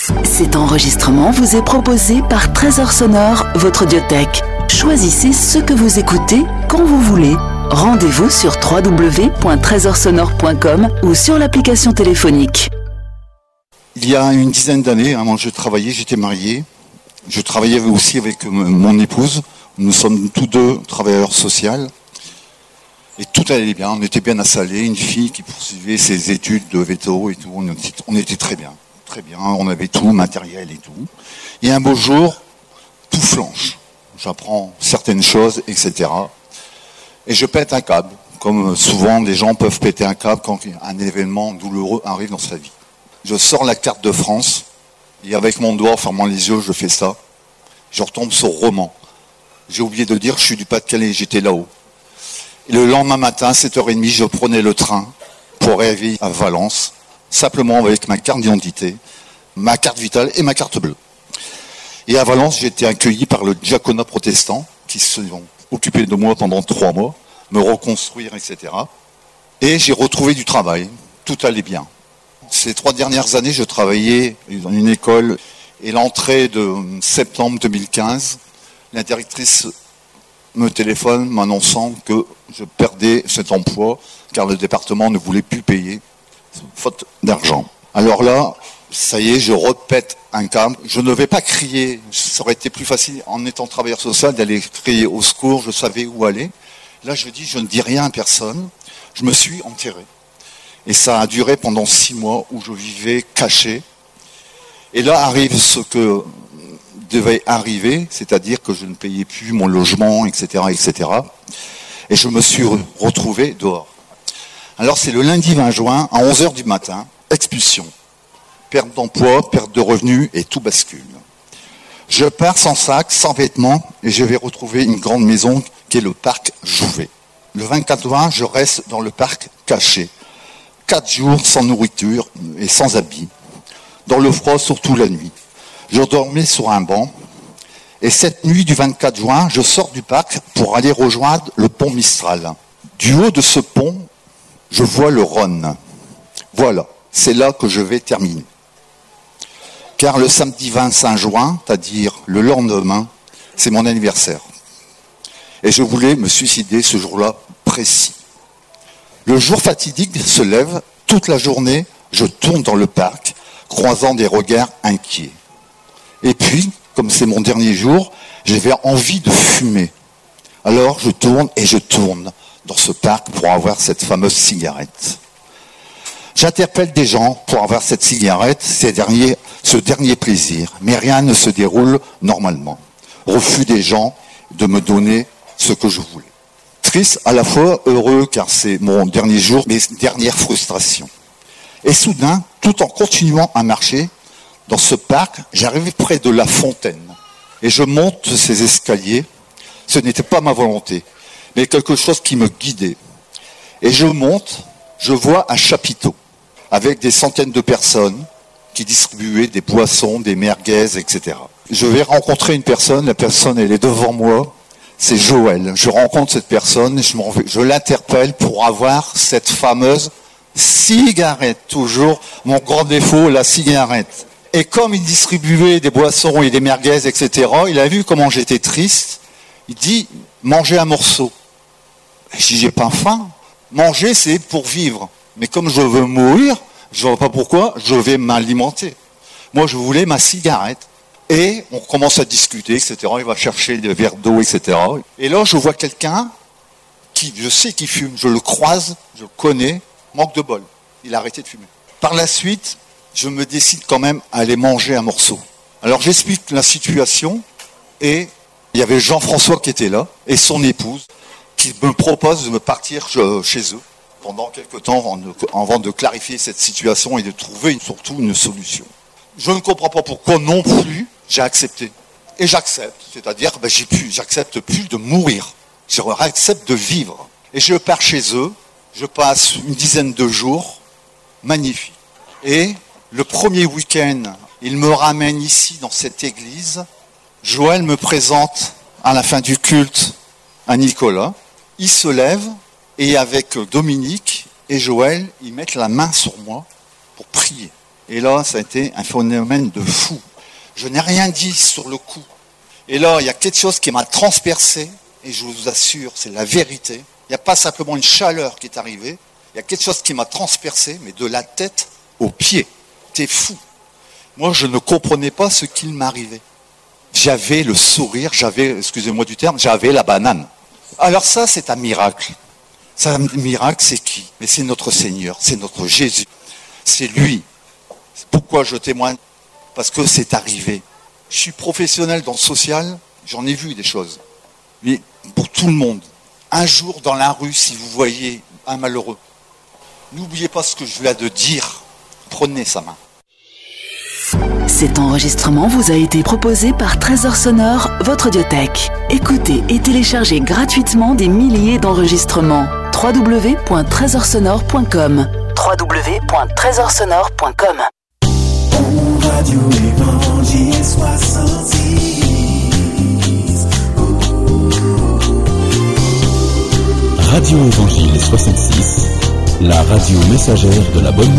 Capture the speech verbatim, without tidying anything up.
Cet enregistrement vous est proposé par Trésor Sonore, votre audiothèque. Choisissez ce que vous écoutez quand vous voulez. Rendez-vous sur w w w point trésor sonore point com ou sur l'application téléphonique. Il y a une dizaine d'années, avant je travaillais, j'étais marié. Je travaillais aussi avec mon épouse. Nous sommes tous deux travailleurs sociaux. Et tout allait bien, on était bien installés. Une fille qui poursuivait ses études de véto et tout. On était, on était très bien, très bien. On avait tout, matériel et tout. Et un beau jour, tout flanche. J'apprends certaines choses, et cetera. Et je pète un câble, comme souvent des gens peuvent péter un câble quand un événement douloureux arrive dans sa vie. Je sors la carte de France, et avec mon doigt, en fermant les yeux, je fais ça. Je retombe sur Romans. J'ai oublié de dire, je suis du Pas-de-Calais, j'étais là-haut. Et le lendemain matin, sept heures trente, je prenais le train pour arriver à Valence, simplement avec ma carte d'identité, ma carte vitale et ma carte bleue. Et à Valence, j'ai été accueilli par le diaconat protestant, qui se sont occupés de moi pendant trois mois, me reconstruire, et cetera. Et j'ai retrouvé du travail. Tout allait bien. Ces trois dernières années, je travaillais dans une école. Et l'entrée de septembre deux mille quinze, la directrice me téléphone m'annonçant que je perdais cet emploi, car le département ne voulait plus payer, faute d'argent. Alors là, ça y est, je repète un câble. Je ne vais pas crier. Ça aurait été plus facile, en étant travailleur social, d'aller crier au secours. Je savais où aller. Là, je dis, je ne dis rien à personne. Je me suis enterré. Et ça a duré pendant six mois où je vivais caché. Et là arrive ce que devait arriver, c'est-à-dire que je ne payais plus mon logement, et cetera, et cetera. Et je me suis retrouvé dehors. Alors c'est le lundi vingt juin, à onze heures du matin, expulsion. Perte d'emploi, perte de revenus, et tout bascule. Je pars sans sac, sans vêtements, et je vais retrouver une grande maison qui est le parc Jouvet. Le vingt-quatre juin, je reste dans le parc caché. Quatre jours sans nourriture et sans habits. Dans le froid, surtout la nuit. Je dormais sur un banc. Et cette nuit du vingt-quatre juin, je sors du parc pour aller rejoindre le pont Mistral. Du haut de ce pont, je vois le Rhône. Voilà, c'est là que je vais terminer. Car le samedi vingt-cinq juin, c'est-à-dire le lendemain, c'est mon anniversaire. Et je voulais me suicider ce jour-là précis. Le jour fatidique se lève, toute la journée, je tourne dans le parc, croisant des regards inquiets. Et puis, comme c'est mon dernier jour, j'avais envie de fumer. Alors je tourne et je tourne dans ce parc pour avoir cette fameuse cigarette. J'interpelle des gens pour avoir cette cigarette, ces derniers, ce dernier plaisir, mais rien ne se déroule normalement. Refus des gens de me donner ce que je voulais. Triste, à la fois heureux car c'est mon dernier jour, mais dernière frustration. Et soudain, tout en continuant à marcher, dans ce parc, j'arrive près de la fontaine. Et je monte ces escaliers. Ce n'était pas ma volonté, mais quelque chose qui me guidait. Et je monte, je vois un chapiteau, avec des centaines de personnes qui distribuaient des boissons, des merguez, et cetera. Je vais rencontrer une personne, la personne elle est devant moi, c'est Joël. Je rencontre cette personne, je, m'en vais, je l'interpelle pour avoir cette fameuse cigarette, toujours mon grand défaut, la cigarette. Et comme il distribuait des boissons et des merguez, et cetera, il a vu comment j'étais triste. Il dit, mangez un morceau. Je dis, j'ai pas faim. Manger, c'est pour vivre. Mais comme je veux mourir, je ne vois pas pourquoi, je vais m'alimenter. Moi, je voulais ma cigarette. Et on commence à discuter, et cetera. Il va chercher des verres d'eau, et cetera. Et là, je vois quelqu'un qui, je sais qu'il fume. Je le croise, je le connais. Manque de bol. Il a arrêté de fumer. Par la suite, je me décide quand même à aller manger un morceau. Alors j'explique la situation et il y avait Jean-François qui était là et son épouse qui me propose de me partir chez eux pendant quelques temps avant de clarifier cette situation et de trouver surtout une solution. Je ne comprends pas pourquoi non plus j'ai accepté. Et j'accepte, c'est-à-dire ben, j'ai plus, j'accepte plus de mourir. J'accepte de vivre. Et je pars chez eux, je passe une dizaine de jours magnifiques. Et le premier week-end, il me ramène ici dans cette église. Joël me présente à la fin du culte à Nicolas. Il se lève et avec Dominique et Joël, ils mettent la main sur moi pour prier. Et là, ça a été un phénomène de fou. Je n'ai rien dit sur le coup. Et là, il y a quelque chose qui m'a transpercé, et je vous assure, c'est la vérité. Il n'y a pas simplement une chaleur qui est arrivée, il y a quelque chose qui m'a transpercé, mais de la tête aux pieds. C'était fou. Moi, je ne comprenais pas ce qu'il m'arrivait. J'avais le sourire, j'avais, excusez-moi du terme, j'avais la banane. Alors ça, c'est un miracle. C'est un miracle, c'est qui? Mais c'est notre Seigneur, c'est notre Jésus. C'est lui. Pourquoi je témoigne? Parce que c'est arrivé. Je suis professionnel dans le social, j'en ai vu des choses. Mais pour tout le monde, un jour dans la rue, si vous voyez un malheureux, n'oubliez pas ce que je viens de dire. Prenez sa main. Cet enregistrement vous a été proposé par Trésor Sonore, votre audiothèque. Écoutez et téléchargez gratuitement des milliers d'enregistrements. w w w point trésor sonore point com w w w point trésor sonore point com Radio Évangile soixante-six. Radio Évangile soixante-six, la radio messagère de la bonne